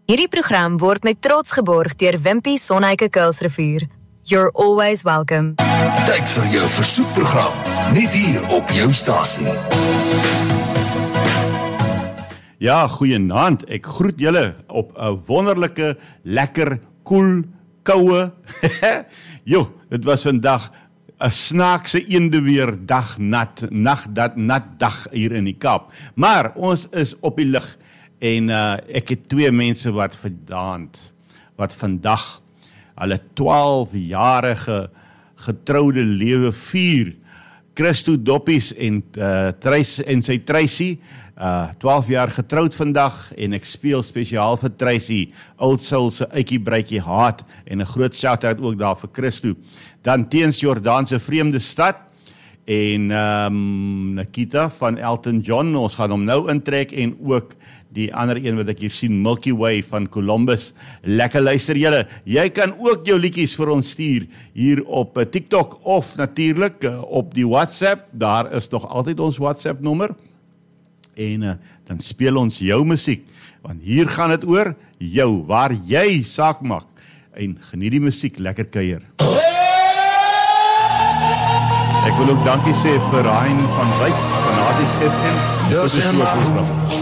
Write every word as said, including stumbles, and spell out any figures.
Hierdie program word met trots geborg deur Wimpy Sonhuike Kuilsrivier. You're always welcome. Tyd vir jou versoekprogram, net hier op jou stasie. Ja, goeienaand. Ek groet julle op 'n wonderlike, lekker, koel, koue. Jo, dit was vandag 'n snaakse eendeweer dag nat, nag dat nat dag hier in die Kaap. Maar ons is op die lug en uh, ek het twee mense wat vandaand, wat vandag hulle twaalfjarige getroude lewe vier. Christo Doppies en uh, Tracy en sy Tracy, uh, twaalf jaar getroud vandag en ek speel spesiaal vir Tracy, Old Soul se uitjie bruitjie haat en 'n groot shout-out ook daar vir Christo. Dan teens Jordaan se Vreemde Stad en um, Nikita van Elton John, ons gaan hom nou intrek en ook die ander een wat ek hier sien, Milky Way van Columbus. Lekker luister julle. Jy kan ook jou liedjies vir ons stuur hier op uh, TikTok of natuurlik uh, op die WhatsApp. Daar is nog altyd ons WhatsApp nommer. En uh, dan speel ons jou musiek. Want hier gaan dit oor jou, waar jy saak maak. En geniet die musiek, lekker kuier. Ek wil ook dankie sê vir Ryan van Wyk van Harties F M. Just in my